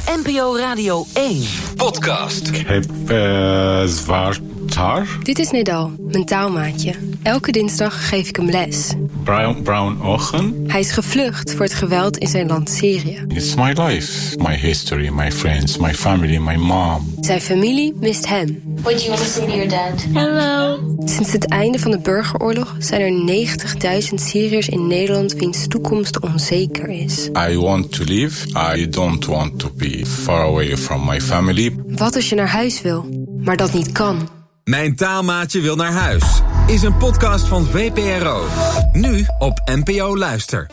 NPO Radio 1 podcast. Ik heb zwart haar. Dit is Nedal, mijn taalmaatje. Elke dinsdag geef ik hem les. Bruin ogen. Hij is gevlucht voor het geweld in zijn land Syrië. It's my life, my history, my friends, my family, my mom. Zijn familie mist hem. What do you want to say to your dad? Hello. Sinds het einde van de burgeroorlog zijn er 90.000 Syriërs in Nederland wiens toekomst onzeker is. I want to live. I don't want to be far away from my family. Wat als je naar huis wil, maar dat niet kan? Mijn taalmaatje wil naar huis is een podcast van VPRO. Nu op NPO Luister.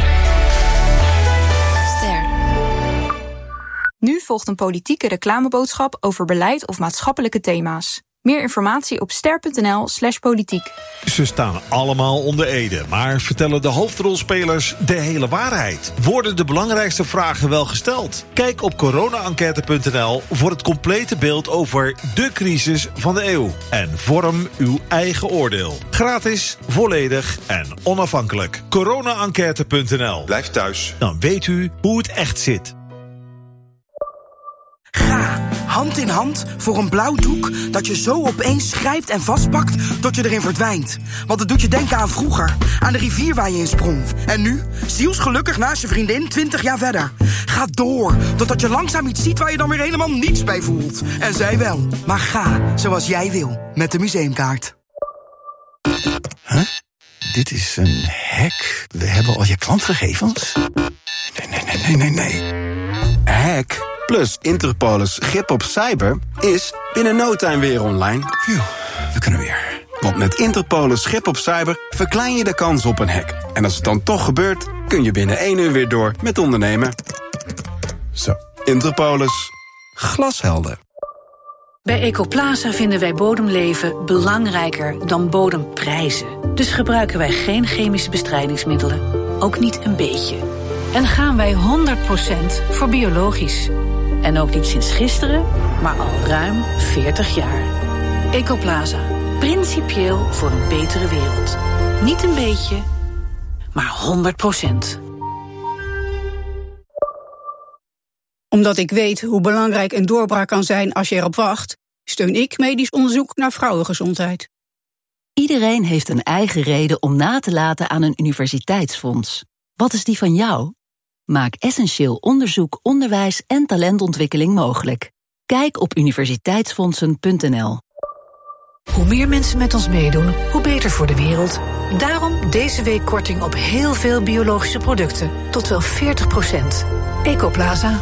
Ster. Nu volgt een politieke reclameboodschap over beleid of maatschappelijke thema's. Meer informatie op ster.nl/politiek. Ze staan allemaal onder ede, maar vertellen de hoofdrolspelers de hele waarheid? Worden de belangrijkste vragen wel gesteld? Kijk op corona-enquête.nl voor het complete beeld over de crisis van de eeuw. En vorm uw eigen oordeel. Gratis, volledig en onafhankelijk. corona-enquête.nl. Blijf thuis. Dan weet u hoe het echt zit. Ga hand in hand voor een blauw doek dat je zo opeens grijpt en vastpakt tot je erin verdwijnt. Want het doet je denken aan vroeger, aan de rivier waar je in sprong. En nu, zielsgelukkig naast je vriendin 20 jaar verder. Ga door, totdat je langzaam iets ziet waar je dan weer helemaal niets bij voelt. En zij wel. Maar ga zoals jij wil, met de museumkaart. Huh? Dit is een hack. We hebben al je klantgegevens? Nee. Hack plus Interpolis grip op cyber is binnen no time weer online. Phew, we kunnen weer. Want met Interpolis grip op cyber verklein je de kans op een hack. En als het dan toch gebeurt, kun je binnen 1 uur weer door met ondernemen. Zo, Interpolis. Glashelder. Bij Ecoplaza vinden wij bodemleven belangrijker dan bodemprijzen. Dus gebruiken wij geen chemische bestrijdingsmiddelen. Ook niet een beetje. En gaan wij 100% voor biologisch. En ook niet sinds gisteren, maar al ruim 40 jaar. Ecoplaza. Principieel voor een betere wereld. Niet een beetje, maar 100%. Omdat ik weet hoe belangrijk een doorbraak kan zijn als je erop wacht, steun ik medisch onderzoek naar vrouwengezondheid. Iedereen heeft een eigen reden om na te laten aan een universiteitsfonds. Wat is die van jou? Maak essentieel onderzoek, onderwijs en talentontwikkeling mogelijk. Kijk op universiteitsfondsen.nl. Hoe meer mensen met ons meedoen, hoe beter voor de wereld. Daarom deze week korting op heel veel biologische producten. Tot wel 40%. Ecoplaza.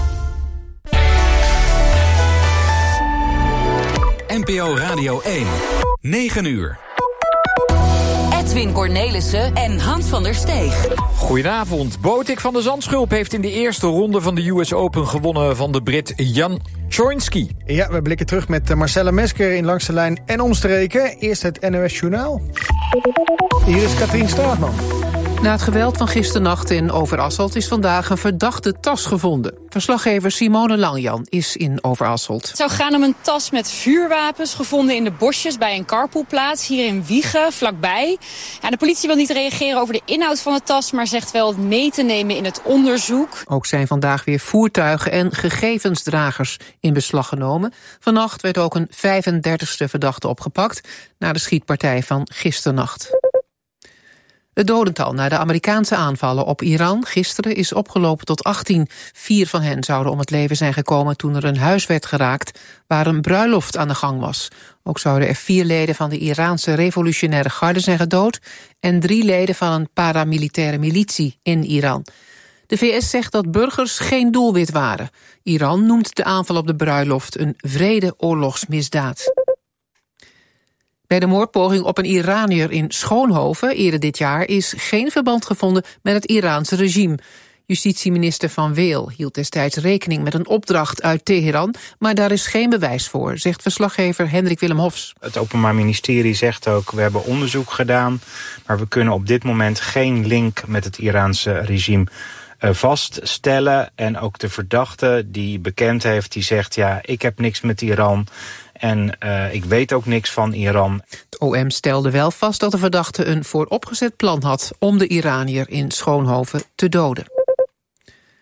NPO Radio 1. 9 uur. Edwin Cornelissen en Hans van der Steeg. Goedenavond. Botik van de Zandschulp heeft in de eerste ronde van de US Open gewonnen van de Brit Jan Chornsky. Ja, we blikken terug met Marcella Mesker in Langs de Lijn en omstreken. Eerst het NOS Journaal. Hier is Katrien Straatman. Na het geweld van gisternacht in Overasselt is vandaag een verdachte tas gevonden. Verslaggever Simone Langjan is in Overasselt. Het zou gaan om een tas met vuurwapens gevonden in de bosjes bij een carpoolplaats hier in Wijchen, vlakbij. Ja, de politie wil niet reageren over de inhoud van de tas, maar zegt wel het mee te nemen in het onderzoek. Ook zijn vandaag weer voertuigen en gegevensdragers in beslag genomen. Vannacht werd ook een 35e verdachte opgepakt na de schietpartij van gisternacht. Het dodental na de Amerikaanse aanvallen op Iran gisteren is opgelopen tot 18. 4 van hen zouden om het leven zijn gekomen toen er een huis werd geraakt waar een bruiloft aan de gang was. Ook zouden er 4 leden van de Iraanse revolutionaire garde zijn gedood en 3 leden van een paramilitaire militie in Iran. De VS zegt dat burgers geen doelwit waren. Iran noemt de aanval op de bruiloft een wrede oorlogsmisdaad. Bij de moordpoging op een Iranier in Schoonhoven eerder dit jaar is geen verband gevonden met het Iraanse regime. Justitieminister Van Weel hield destijds rekening met een opdracht uit Teheran, maar daar is geen bewijs voor, zegt verslaggever Hendrik Willem Hofs. Het Openbaar Ministerie zegt ook, we hebben onderzoek gedaan, maar we kunnen op dit moment geen link met het Iraanse regime vaststellen. En ook de verdachte die bekend heeft, die zegt, ja, ik heb niks met Iran. En ik weet ook niks van Iran. Het OM stelde wel vast dat de verdachte een vooropgezet plan had om de Iranier in Schoonhoven te doden.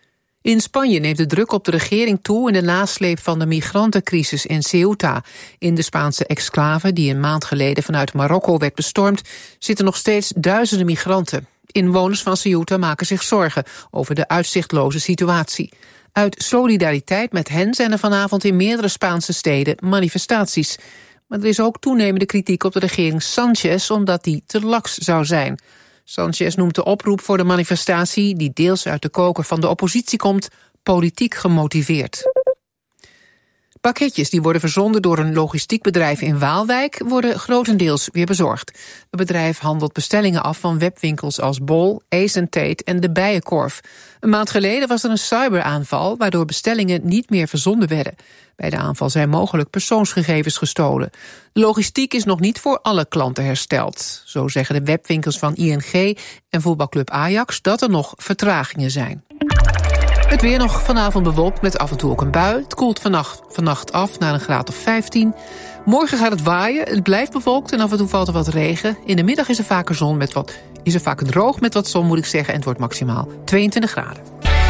In Spanje neemt de druk op de regering toe in de nasleep van de migrantencrisis in Ceuta. In de Spaanse exclave, die een maand geleden vanuit Marokko werd bestormd, zitten nog steeds duizenden migranten. Inwoners van Ceuta maken zich zorgen over de uitzichtloze situatie. Uit solidariteit met hen zijn er vanavond in meerdere Spaanse steden manifestaties. Maar er is ook toenemende kritiek op de regering Sánchez, omdat die te laks zou zijn. Sánchez noemt de oproep voor de manifestatie, die deels uit de koker van de oppositie komt, politiek gemotiveerd. Pakketjes die worden verzonden door een logistiek bedrijf in Waalwijk worden grotendeels weer bezorgd. Het bedrijf handelt bestellingen af van webwinkels als Bol, Ace & Tate en de Bijenkorf. Een maand geleden was er een cyberaanval waardoor bestellingen niet meer verzonden werden. Bij de aanval zijn mogelijk persoonsgegevens gestolen. De logistiek is nog niet voor alle klanten hersteld. Zo zeggen de webwinkels van ING en voetbalclub Ajax dat er nog vertragingen zijn. Het weer nog vanavond bewolkt met af en toe ook een bui. Het koelt vannacht af naar een graad of 15. Morgen gaat het waaien, het blijft bewolkt en af en toe valt er wat regen. In de middag is er vaker droog met wat zon, moet ik zeggen. En het wordt maximaal 22 graden.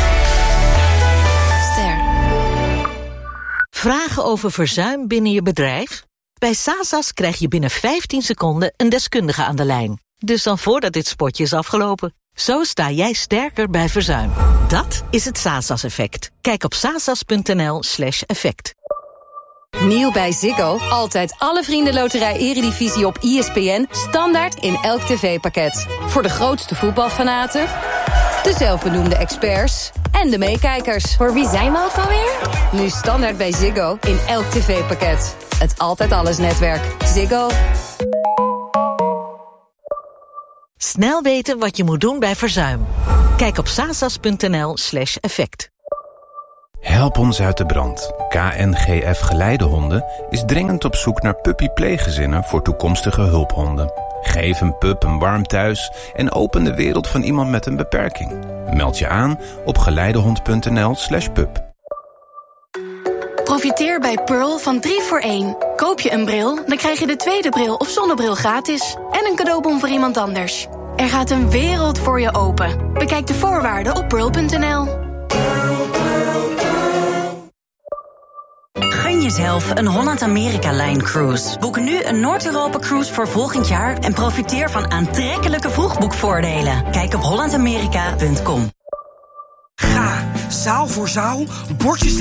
Vragen over verzuim binnen je bedrijf? Bij Sasas krijg je binnen 15 seconden een deskundige aan de lijn. Dus dan voordat dit spotje is afgelopen. Zo sta jij sterker bij verzuim. Dat is het Sasas-effect. Kijk op sasas.nl/effect. Nieuw bij Ziggo. Altijd alle vriendenloterij Eredivisie op ESPN. Standaard in elk tv-pakket. Voor de grootste voetbalfanaten, de zelfbenoemde experts en de meekijkers. Voor wie zijn we ook alweer? Nu standaard bij Ziggo in elk tv-pakket. Het Altijd Alles netwerk. Ziggo. Snel weten wat je moet doen bij verzuim. Kijk op sasas.nl/effect. Help ons uit de brand. KNGF Geleidehonden is dringend op zoek naar puppypleeggezinnen voor toekomstige hulphonden. Geef een pup een warm thuis en open de wereld van iemand met een beperking. Meld je aan op geleidehond.nl/pup. Profiteer bij Pearl van 3 voor 1. Koop je een bril, dan krijg je de tweede bril of zonnebril gratis. En een cadeaubon voor iemand anders. Er gaat een wereld voor je open. Bekijk de voorwaarden op pearl.nl. Gun jezelf een Holland-Amerika-Line cruise. Boek nu een Noord-Europa-cruise voor volgend jaar en profiteer van aantrekkelijke vroegboekvoordelen. Kijk op hollandamerika.com. Ga, zaal voor zaal, bordjes